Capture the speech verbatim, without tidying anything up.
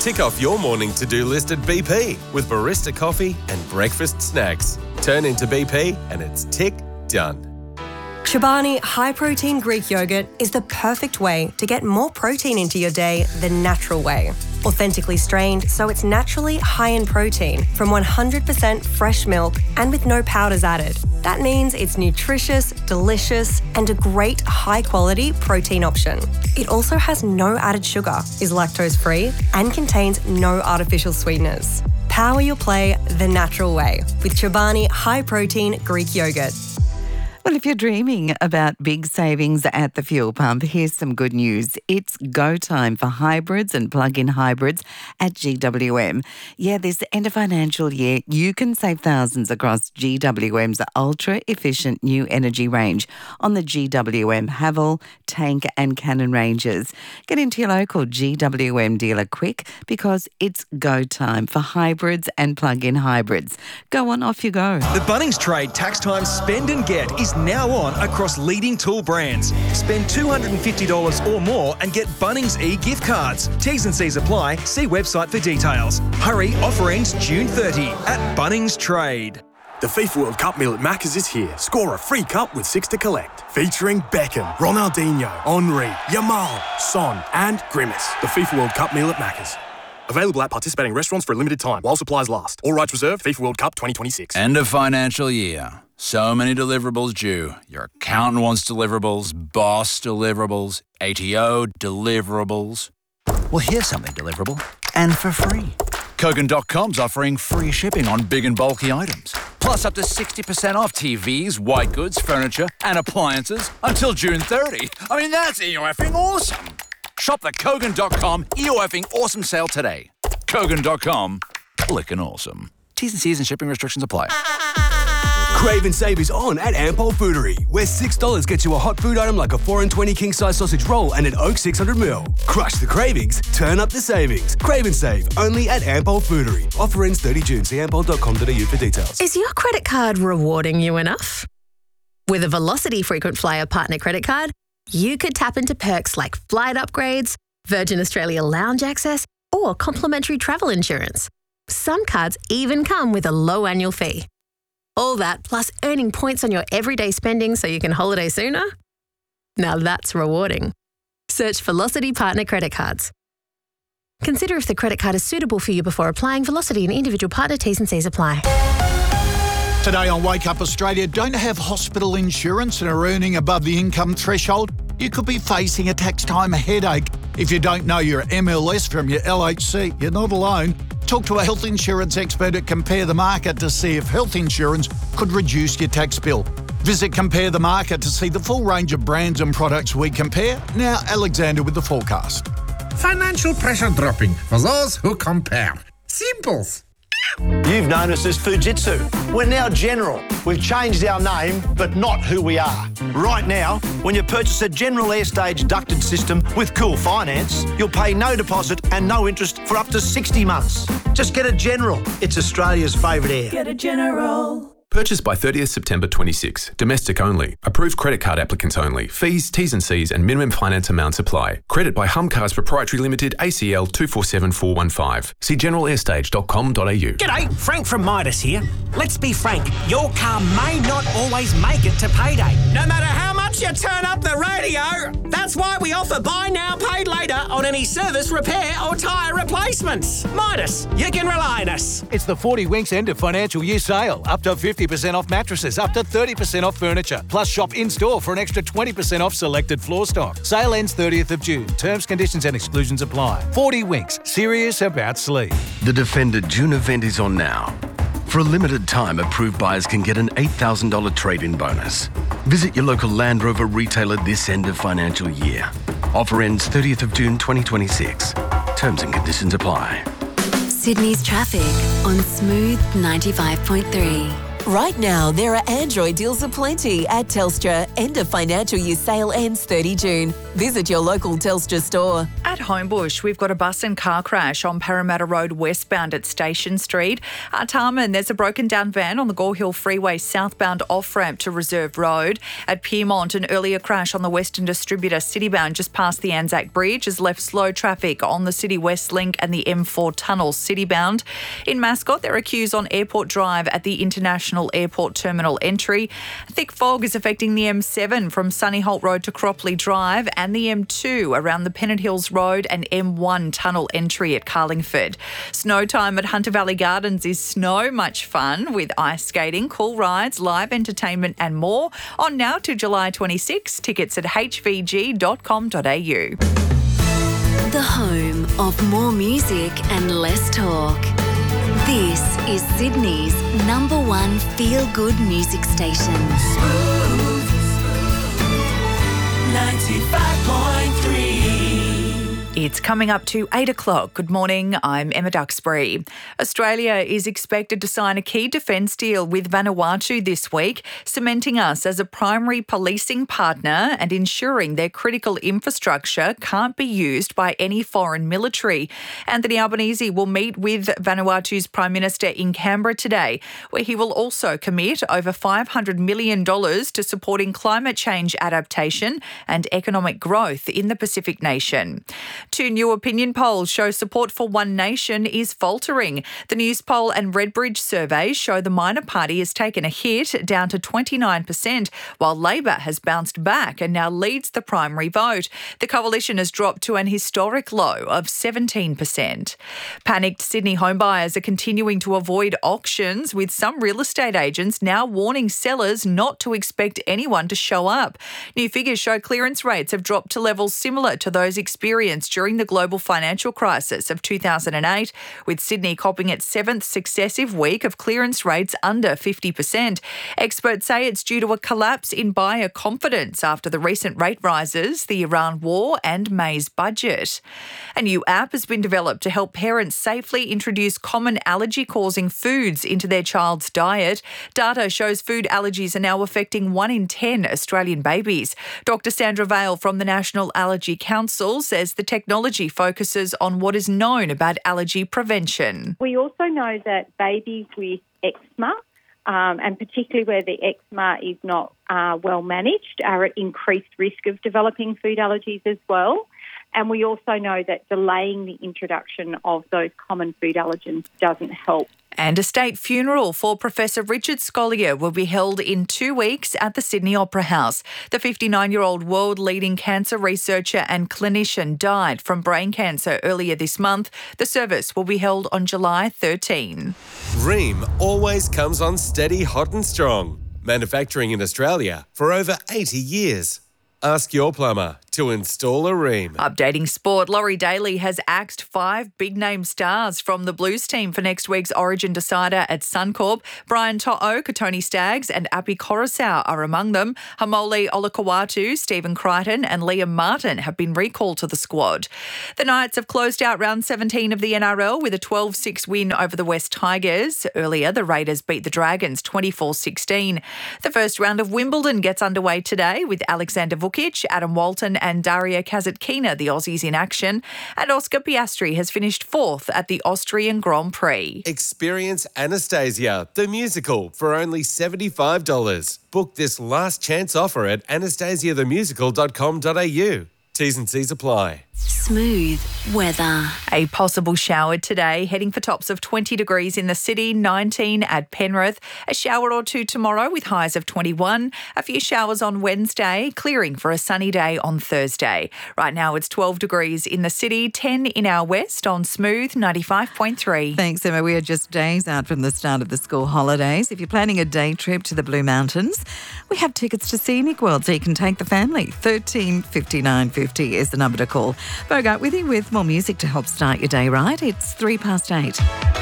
Tick off your morning to-do list at B P with barista coffee and breakfast snacks. Turn into B P and it's tick done. Chobani high-protein Greek yogurt is the perfect way to get more protein into your day the natural way. Authentically strained, so it's naturally high in protein from one hundred percent fresh milk and with no powders added. That means it's nutritious, delicious, and a great high-quality protein option. It also has no added sugar, is lactose-free, and contains no artificial sweeteners. Power your play the natural way with Chobani high-protein Greek yogurt. Well, if you're dreaming about big savings at the fuel pump, here's some good news. It's go time for hybrids and plug-in hybrids at G W M. Yeah, this end of financial year, you can save thousands across G W M's ultra-efficient new energy range on the G W M Haval, Tank and Cannon ranges. Get into your local G W M dealer quick because it's go time for hybrids and plug-in hybrids. Go on, off you go. The Bunnings Trade Tax Time Spend and Get is now on across leading tool brands. Spend two hundred fifty dollars or more and get Bunnings e-gift cards. T's and C's apply. See website for details. Hurry, offer ends June thirtieth at Bunnings Trade. The FIFA World Cup meal at Macca's is here. Score a free cup with six to collect. Featuring Beckham, Ronaldinho, Henry, Yamal, Son and Grimace. The FIFA World Cup meal at Macca's. Available at participating restaurants for a limited time while supplies last. All rights reserved. FIFA World Cup twenty twenty-six. End of financial year. So many deliverables due. Your accountant wants deliverables, boss deliverables, A T O deliverables. Well, here's something deliverable and for free. Kogan dot com's offering free shipping on big and bulky items. Plus up to sixty percent off T Vs, white goods, furniture and appliances until June thirtieth. I mean, that's E O effing awesome. Shop the Kogan dot com E O effing awesome sale today. Kogan dot com, clickin' awesome. T's and C's and shipping restrictions apply. Crave and Save is on at Ampol Foodery, where six dollars gets you a hot food item like a four and twenty king-size sausage roll and an Oak six hundred mil. Crush the cravings, turn up the savings. Crave and Save, only at Ampol Foodery. Offer ends thirtieth of June. See ampol dot com dot a u for details. Is your credit card rewarding you enough? With a Velocity Frequent Flyer Partner Credit Card, you could tap into perks like flight upgrades, Virgin Australia lounge access, or complimentary travel insurance. Some cards even come with a low annual fee. All that plus earning points on your everyday spending so you can holiday sooner? Now that's rewarding. Search Velocity Partner Credit Cards. Consider if the credit card is suitable for you before applying. Velocity and individual partner T's and C's apply. Today on Wake Up Australia, don't have hospital insurance and are earning above the income threshold? You could be facing a tax time headache. If you don't know your M L S from your L H C, you're not alone. Talk to a health insurance expert at Compare the Market to see if health insurance could reduce your tax bill. Visit Compare the Market to see the full range of brands and products we compare. Now, Alexander with the forecast. Financial pressure dropping for those who compare. Simples. You've known us as Fujitsu. We're now General. We've changed our name, but not who we are. Right now, when you purchase a General Airstage ducted system with Cool Finance, you'll pay no deposit and no interest for up to sixty months. Just get a General. It's Australia's favourite air. Get a General. Purchase by thirtieth September twenty-six. Domestic only. Approved credit card applicants only. Fees, T's and C's and minimum finance amounts apply. Credit by Humcars Proprietary Limited, A C L two four seven four one five. See general airstage dot com dot a u. G'day, Frank from Midas here. Let's be frank, your car may not always make it to payday. No matter how much you turn up the radio, that's why we offer buy now, pay later on any service, repair or tyre replacements. Midas, you can rely on us. It's the forty Winks end of financial year sale. Up to fifty percent off mattresses, up to thirty percent off furniture. Plus shop in-store for an extra twenty percent off selected floor stock. Sale ends thirtieth of June. Terms, conditions and exclusions apply. forty Winks, serious about sleep. The Defender June event is on now. For a limited time, approved buyers can get an eight thousand dollars trade-in bonus. Visit your local Land Rover retailer this end of financial year. Offer ends thirtieth of June twenty twenty-six. Terms and conditions apply. Sydney's traffic on Smooth ninety-five point three. Right now, there are Android deals aplenty at Telstra. End of financial year sale ends thirty June. Visit your local Telstra store. At Homebush, we've got a bus and car crash on Parramatta Road westbound at Station Street. At Tarman, there's a broken down van on the Gore Hill Freeway southbound off-ramp to Reserve Road. At Pyrmont, an earlier crash on the Western Distributor citybound just past the Anzac Bridge has left slow traffic on the City West Link and the M four tunnel citybound. In Mascot, there are queues on Airport Drive at the International Airport Terminal entry. Thick fog is affecting the M seven from Sunnyholt Road to Cropley Drive and the M two around the Pennant Hills Road and M one tunnel entry at Carlingford. Snow time at Hunter Valley Gardens is snow much fun with ice skating, cool rides, live entertainment and more. On now to July twenty-sixth. Tickets at h v g dot com dot a u. The home of more music and less talk. This is Sydney's number one feel-good music station. Smooth, ninety-five point three. It's coming up to eight o'clock. Good morning, I'm Emma Duxbury. Australia is expected to sign a key defence deal with Vanuatu this week, cementing us as a primary policing partner and ensuring their critical infrastructure can't be used by any foreign military. Anthony Albanese will meet with Vanuatu's Prime Minister in Canberra today, where he will also commit over five hundred million dollars to supporting climate change adaptation and economic growth in the Pacific nation. Two new opinion polls show support for One Nation is faltering. The Newspoll and Redbridge surveys show the minor party has taken a hit down to twenty-nine percent, while Labor has bounced back and now leads the primary vote. The coalition has dropped to an historic low of seventeen percent. Panicked Sydney homebuyers are continuing to avoid auctions, with some real estate agents now warning sellers not to expect anyone to show up. New figures show clearance rates have dropped to levels similar to those experienced during the global financial crisis of two thousand eight, with Sydney copping its seventh successive week of clearance rates under fifty percent. Experts say it's due to a collapse in buyer confidence after the recent rate rises, the Iran war and May's budget. A new app has been developed to help parents safely introduce common allergy-causing foods into their child's diet. Data shows food allergies are now affecting one in ten Australian babies. Doctor Sandra Vale from the National Allergy Council says the technology focuses on what is known about allergy prevention. We also know that babies with eczema, um, and particularly where the eczema is not uh, well managed, are at increased risk of developing food allergies as well. And we also know that delaying the introduction of those common food allergens doesn't help. And a state funeral for Professor Richard Scolyer will be held in two weeks at the Sydney Opera House. The fifty-nine-year-old world-leading cancer researcher and clinician died from brain cancer earlier this month. The service will be held on July thirteenth. Ream always comes on steady, hot and strong. Manufacturing in Australia for over eighty years. Ask your plumber to install a Ream. Updating sport, Laurie Daly has axed five big-name stars from the Blues team for next week's Origin decider at Suncorp. Brian To'o, Katoni Staggs and Api Coruscant are among them. Hamole Olakawatu, Stephen Crichton and Liam Martin have been recalled to the squad. The Knights have closed out round seventeen of the N R L with a twelve six win over the West Tigers. Earlier, the Raiders beat the Dragons twenty-four sixteen. The first round of Wimbledon gets underway today with Alexander Vukic, Adam Walton and Daria Kasatkina, the Aussies in action. And Oscar Piastri has finished fourth at the Austrian Grand Prix. Experience Anastasia, the musical, for only seventy-five dollars. Book this last chance offer at anastasia the musical dot com dot a u. T's and C's apply. Smooth weather. A possible shower today, heading for tops of twenty degrees in the city, nineteen at Penrith. A shower or two tomorrow with highs of twenty-one. A few showers on Wednesday, clearing for a sunny day on Thursday. Right now it's twelve degrees in the city, ten in our west on Smooth ninety-five point three. Thanks, Emma. We are just days out from the start of the school holidays. If you're planning a day trip to the Blue Mountains, we have tickets to Scenic World so you can take the family. thirteen fifty-nine fifty is the number to call. Bogart with you with more music to help start your day right. It's three past eight.